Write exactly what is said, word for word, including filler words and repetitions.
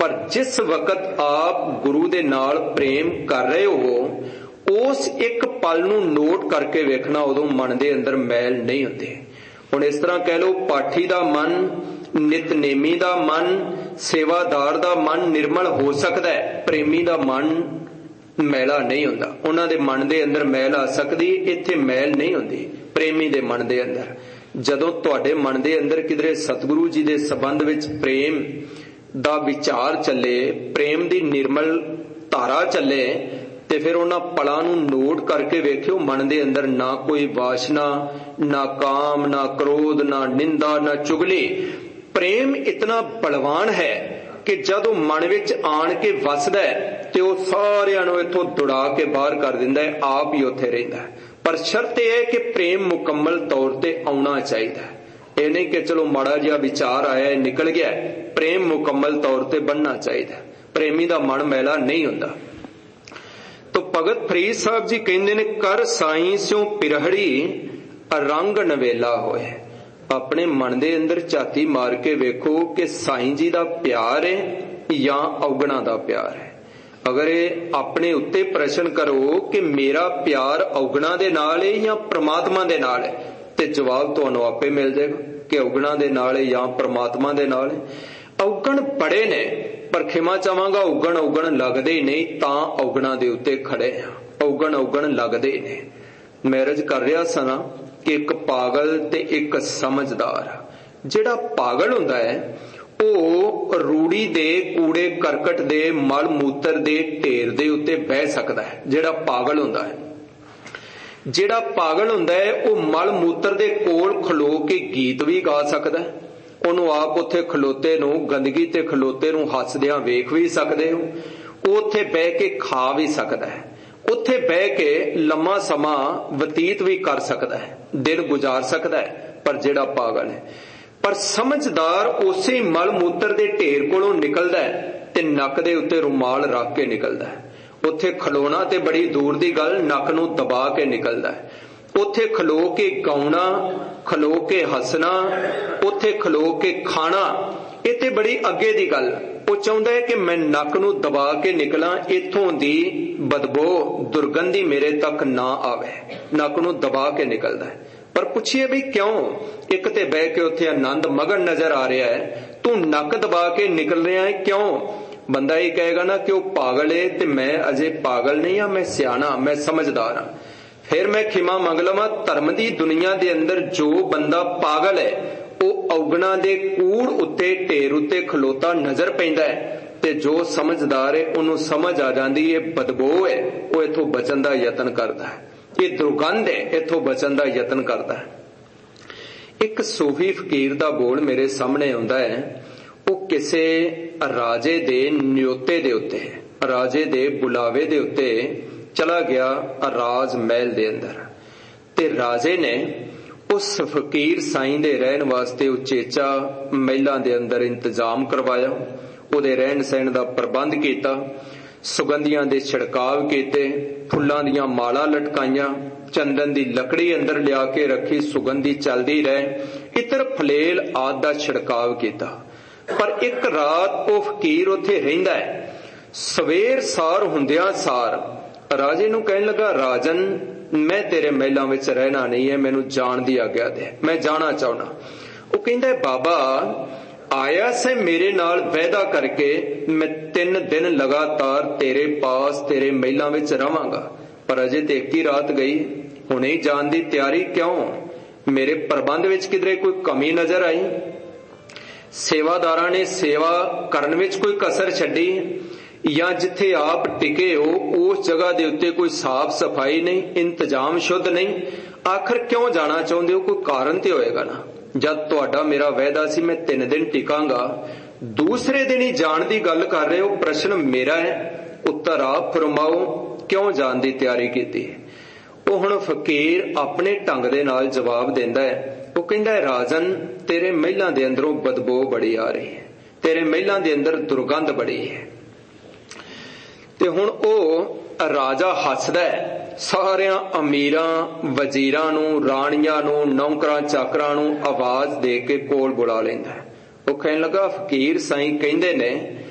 पर जिस वक्त आप गुरु दे नाल प्रेम कर रहे हो, उस एक पल नूं नोट करके वेखना, उदों मन दे अंदर मैल नहीं हुंदी। हुण इस तरह कह लो, पाठी दा मन, नितनेमी दा मन, सेवादार दा मन निर्मल हो सकदा है, प्रेमी दा मन मैला नहीं हुंदा। उन्हां दे मन दे अंदर मैल आ सकदी, इत्थे मैल नहीं हुंदी प्रेमी दे मन दे अंदर। जदों तुहाडे मन दे अंदर किधरे सतगुरु जी दे संबंध विच प्रेम दा विचार चले, प्रेम दी निर्मल धारा चले, ते फिर उन्हां पलां नूं नोट करके वेखियो, मन दे अंदर ना कोई वासना, ना काम, ना क्रोध, ना निंदा, ना चुगली। प्रेम इतना बलवान है कि जदों मन विच आण के वसदा है ते ओह सारिआं नूं इत्थों दुड़ा के बाहर कर दिंदा है, आप ही उत्थे रहिंदा है। पर शर्त यह है कि प्रेम मुकम्मल तौर ते आउणा चाहीदा है। ये नहीं कि चलो माड़ा जिहा विचार आया निकल गया, प्रेम मुकम्मल तौर ते बनना चाहिए। प्रेमी दा मन मैला नहीं हुंदा। तो भगत फरीद साहब जी कहंदे ने, कर साईं स्यों पिरहड़ी रंग नवेला होए। अपने मन दे अंदर झाती मार के वेखो कि साईं जी दा प्यार है या औगणा दा प्यार है। अगर ये अपने उत्ते प्रश्न करो कि मेरा प्यार औगणा दे नाल है या परमात्मा दे नाल है, ते जवाब तुहानूं आपे मिल जाएगा कि औगणा दे नाल है या परमात्मा दे नाल है। औगण बड़े ने, पर खिमा चाहांगा औगण औगण लगदे ही नहीं, तां औगणा दे उत्ते खड़े आ। औगण औगण लगदे ने। मैरिज कर रहा सना कि एक पागल ते एक समझदार। जिहड़ा पागल हुंदा है ਉਹ रूड़ी दे कूड़े करकट दे मल मूत्र दे ढेर दे उत्ते बह सकदा है। जिहड़ा पागल हुंदा है, जिहड़ा पागल हुंदा है ਉਹ मल मूत्र दे कोल खलो के गीत भी गा सकदा है। ਉਹਨੂੰ आप उत्थे खलोते नूं गंदगी ते खलोते नूं हसदियां वेख भी सकदे हो। ਉਹ उत्थे बह के खा भी सकदा है, उत्थे बह के लम्मा समा बतीत भी कर सकदा है, दिन गुजार सकदा है। पर जिहड़ा पागल है, पर समझदार उसे मल मूत्र दे ढेर कोलों निकलदा है ते नक दे उत्ते रुमाल रख के निकलदा है। उत्थे खलोना ते बड़ी दूर दी गल, नक नूं दबा के निकलदा है। उत्थे खलो के गाउणा, खलो के हसना, उत्थे खलो के खाना, ये ते बड़ी अगे दी गल। वो चाहुंदा है कि मैं नक नूं दबा के निकला, इत्थों दी बदबो दुर्गंधी मेरे तक ना आवे। नक नूं दबा के निकलदा है। पर पुछिए भी क्यों? एक ते बह के उत्थे आनंद मगन नजर आ रहा है, तू नक दबा के निकल रहा है क्यों? बंदा ये कहेगा ना कि वह पागल है, ते मैं अजे पागल नहीं हाँ, मैं सियाना, मैं समझदार हाँ। फिर मैं खिमा मंग लवां, धर्म दी दुनिया दे अंदर जो बंदा पागल है वह औगणा दे कूड़ उत्ते ढेर उत्ते खलोता नजर पैंदा है, ते जो समझदार है उन्होंने समझ आ जाती है बदबो है, वह इथों बचन का यतन करता है, ये दुर्गंध है, इथों बचन का यतन करता है। एक सूफी फकीर दा बोल मेरे सामने आउंदा है। वो किसे राजे दे न्योते दे उत्ते, राजे दे बुलावे दे उत्ते चला गया राज महल दे अंदर, ते राजे ने उस फकीर साईं दे रहन वास्ते उचेचा महलां दे अंदर इंतजाम करवाया, उहदे रहन सहन दा प्रबंध कीता, सुगंधियां दे छिड़काव कीते, फुल्लां दियां माला लटकाइयां, चंदन दी लकड़ी अंदर लिया के रखी, सुगंधी चलदी रहे, इतर फलेल आदि दा छिड़काव कीता। पर एक रात वो फकीर उत्थे रहिंदा है। सवेर सार हुंदियां सार राजे नूं कहण लगा, राजन मैं तेरे महलां विच रहना नहीं है, मैनूं जाण दी आग्या दे, मैं जाना चाहुंदा। वो कहंदा है, बाबा आया से मेरे नाल वायदा करके मैं तीन दिन लगातार तेरे पास तेरे महलां विच रहांगा, पर अजे ते एक ही रात गई, हुणे ही जाण दी तैयारी क्यों? मेरे प्रबंध विच किधरे कोई कमी नजर आई? सेवादारां ने सेवा करन विच कोई कसर छड्डी, या जिथे आप टिके हो उस जगह दे उत्ते कोई साफ सफाई नहीं, इंतजाम शुद्ध नहीं? आखिर क्यों जाना चाहुंदे हो? कोई कारण ते होएगा ना। जद तुहाडा मेरा वायदा सी मैं तीन दिन टिकांगा, दूसरे दिन ही जाण दी गल कर रहे हो, प्रश्न मेरा है, उत्तर आप फरमाओ, क्यों जाण दी तैयारी कीती? वो हुण फकीर अपने ढंग दे नाल जवाब देंदा है। वो कहंदा है, राजन तेरे महलां दे अंदरों बदबू बड़ी आ रही है, तेरे महलां दे अंदर दुर्गंध बड़ी है। ते हुण ओ राजा हसदा है, सारियां अमीरां वजीरां नूं, राणियां नूं, नौकरां चाकरां नूं आवाज दे के कोल बुला लैंदा है। वो कहण लगा, फकीर साईं कहंदे ने